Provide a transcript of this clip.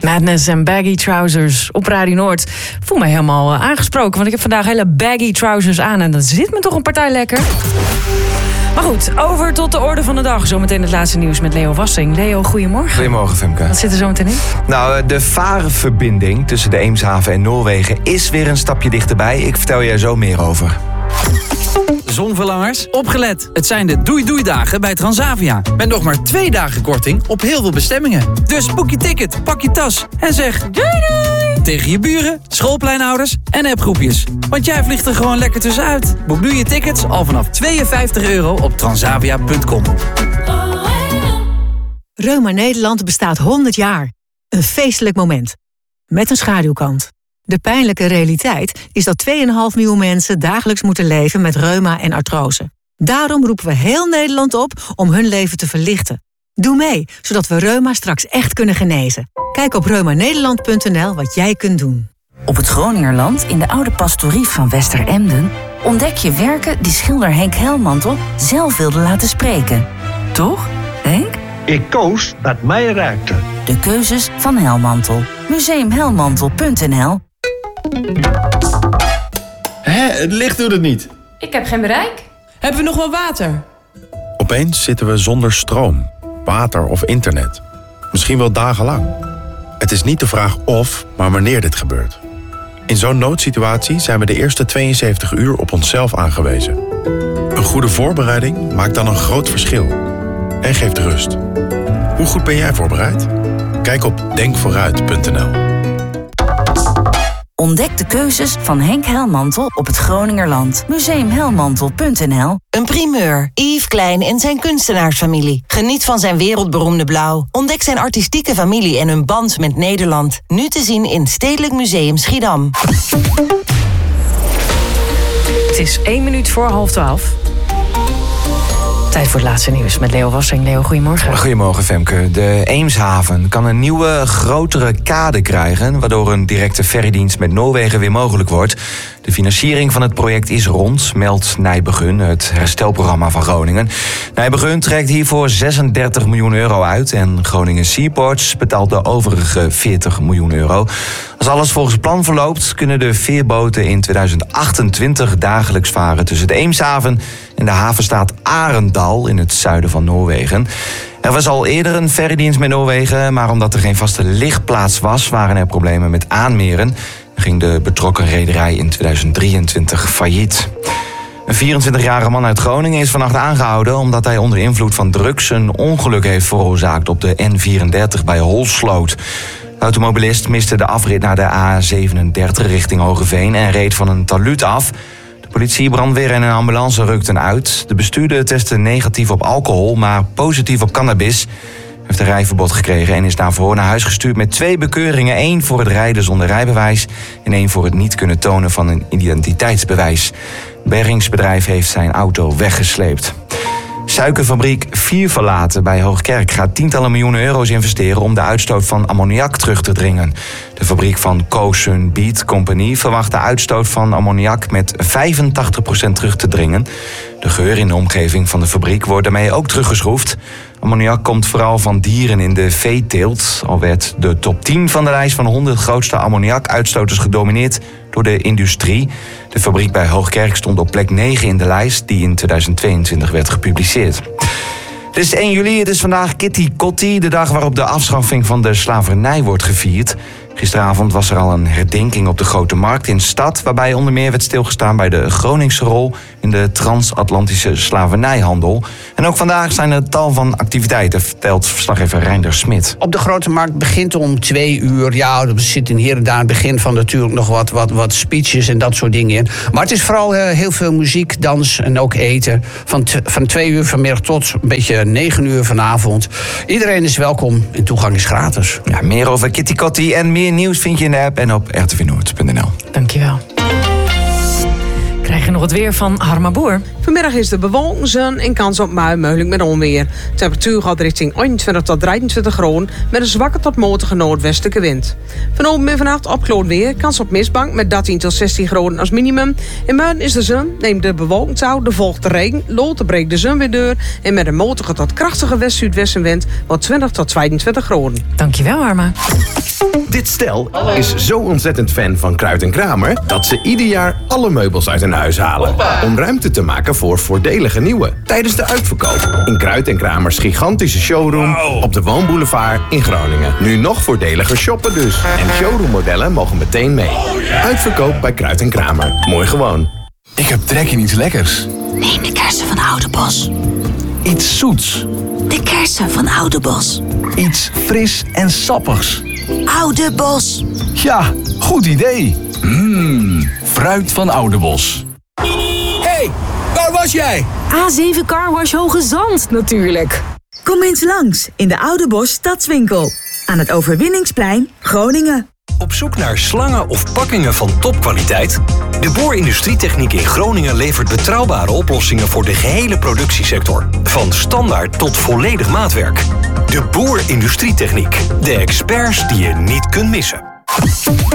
Madness en baggy trousers op Radio Noord. Voel me helemaal aangesproken, want ik heb vandaag hele baggy trousers aan en dat zit me toch een partij lekker. Maar goed, over tot de orde van de dag. Zometeen het laatste nieuws met Leo Wassing. Leo, goedemorgen. Goedemorgen, Femke. Wat zit er zo meteen in? Nou, de vaarverbinding tussen de Eemshaven en Noorwegen is weer een stapje dichterbij. Ik vertel je er zo meer over. Zonverlangers, opgelet. Het zijn de doei-doei-dagen bij Transavia. Met nog maar 2 dagen korting op heel veel bestemmingen. Dus boek je ticket, pak je tas en zeg doei-doei tegen je buren, schoolpleinouders en appgroepjes. Want jij vliegt er gewoon lekker tussenuit. Boek nu je tickets al vanaf €52 op transavia.com. Reuma Nederland bestaat 100 jaar. Een feestelijk moment. Met een schaduwkant. De pijnlijke realiteit is dat 2,5 miljoen mensen dagelijks moeten leven met reuma en artrose. Daarom roepen we heel Nederland op om hun leven te verlichten. Doe mee, zodat we reuma straks echt kunnen genezen. Kijk op reumanederland.nl wat jij kunt doen. Op het Groningerland, in de oude pastorie van Westeremden, ontdek je werken die schilder Henk Helmantel zelf wilde laten spreken. Toch, Henk? Ik koos wat mij raakte. De keuzes van Helmantel. Museumhelmantel.nl. Het licht doet het niet. Ik heb geen bereik. Hebben we nog wel water? Opeens zitten we zonder stroom, water of internet. Misschien wel dagenlang. Het is niet de vraag of, maar wanneer dit gebeurt. In zo'n noodsituatie zijn we de eerste 72 uur op onszelf aangewezen. Een goede voorbereiding maakt dan een groot verschil. En geeft rust. Hoe goed ben jij voorbereid? Kijk op denkvooruit.nl. Ontdek de keuzes van Henk Helmantel op het Groningerland. Museumhelmantel.nl. Een primeur. Yves Klein en zijn kunstenaarsfamilie. Geniet van zijn wereldberoemde blauw. Ontdek zijn artistieke familie en hun band met Nederland. Nu te zien in Stedelijk Museum Schiedam. Het is 1 minuut voor 11:30. Tijd voor het laatste nieuws met Leo Wassing. Leo, goedemorgen. Goedemorgen, Femke. De Eemshaven kan een nieuwe, grotere kade krijgen, waardoor een directe ferrydienst met Noorwegen weer mogelijk wordt. De financiering van het project is rond, meldt Nijbegun, het herstelprogramma van Groningen. Nijbegun trekt hiervoor €36 miljoen uit en Groningen Seaports betaalt de overige €40 miljoen. Als alles volgens plan verloopt, kunnen de veerboten in 2028 dagelijks varen tussen de Eemshaven en de havenstaat Arendal in het zuiden van Noorwegen. Er was al eerder een ferrydienst met Noorwegen, maar omdat er geen vaste ligplaats was, waren er problemen met aanmeren. Ging de betrokken rederij in 2023 failliet. Een 24-jarige man uit Groningen is vannacht aangehouden omdat hij onder invloed van drugs een ongeluk heeft veroorzaakt op de N34 bij Holsloot. De automobilist miste de afrit naar de A37 richting Hogeveen en reed van een talud af. De politie, brandweer en een ambulance rukten uit. De bestuurder testte negatief op alcohol, maar positief op cannabis. Heeft een rijverbod gekregen en is daarvoor naar huis gestuurd met 2 bekeuringen. 1 voor het rijden zonder rijbewijs en 1 voor het niet kunnen tonen van een identiteitsbewijs. Het bergingsbedrijf heeft zijn auto weggesleept. Suikerfabriek Vierverlaten bij Hoogkerk gaat tientallen miljoenen euro's investeren om de uitstoot van ammoniak terug te dringen. De fabriek van Co-Sun Beet Company verwacht de uitstoot van ammoniak met 85% terug te dringen. De geur in de omgeving van de fabriek wordt daarmee ook teruggeschroefd. Ammoniak komt vooral van dieren in de veeteelt. Al werd de top 10 van de lijst van de 100 grootste ammoniakuitstoters gedomineerd door de industrie. De fabriek bij Hoogkerk stond op plek 9 in de lijst die in 2022 werd gepubliceerd. Het is 1 juli, het is vandaag Kitty Kotti, de dag waarop de afschaffing van de slavernij wordt gevierd. Gisteravond was er al een herdenking op de Grote Markt in de stad, waarbij onder meer werd stilgestaan bij de Groningse rol in de transatlantische slavernijhandel. En ook vandaag zijn er tal van activiteiten, vertelt verslaggever Reinder Smit. Op de Grote Markt begint om 2 uur. Ja, er zitten hier en daar aan het begin van natuurlijk nog wat speeches en dat soort dingen in. Maar het is vooral heel veel muziek, dans en ook eten. Van 2 uur vanmiddag tot een beetje 9 uur vanavond. Iedereen is welkom en toegang is gratis. Ja, meer over Kitty Kotti en meer nieuws vind je in de app en op rtvnoord.nl. Dankjewel. Krijg krijg je nog het weer van Harma Boer. Vanmiddag is de bewolking, zon en kans op bui, mogelijk met onweer. De temperatuur gaat richting 21 tot 23 graden met een zwakke tot matige noordwestelijke wind. Vanavond en vannacht opklaard weer, kans op mistbank met 13 tot 16 graden als minimum. In morgen is de zon, neemt de bewolking toe, de volgt de regen, later breekt de zon weer door en met een matige tot krachtige west-zuidwestenwind wordt 20 tot 22 graden. Dankjewel, Harma. Dit stel is zo ontzettend fan van Kruid en Kramer dat ze ieder jaar alle meubels uit hun huis halen. Om ruimte te maken voor voordelige nieuwe. Tijdens de uitverkoop in Kruid en Kramers gigantische showroom op de Woonboulevard in Groningen. Nu nog voordeliger shoppen dus. En showroommodellen mogen meteen mee. Uitverkoop bij Kruid en Kramer. Mooi gewoon. Ik heb trek in iets lekkers. Neem de kersen van Oudebos. Iets zoets. De kersen van Oudebos. Iets fris en sappigs. Oudebos. Ja, goed idee. Fruit van Oudebos. Hey, waar was jij? A7 Carwash Hoge Zand natuurlijk. Kom eens langs in de Oudebos Stadswinkel. Aan het Overwinningsplein, Groningen. Op zoek naar slangen of pakkingen van topkwaliteit? De Boer Industrietechniek in Groningen levert betrouwbare oplossingen voor de gehele productiesector. Van standaard tot volledig maatwerk. De Boer Industrietechniek. De experts die je niet kunt missen.